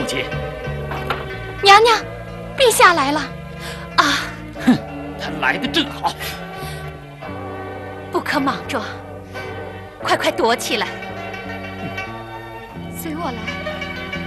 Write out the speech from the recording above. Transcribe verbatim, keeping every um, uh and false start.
姐。 娘娘，陛下来了。啊！ 哼，他来的正好。 不可莽撞，快快躲起来。随我来。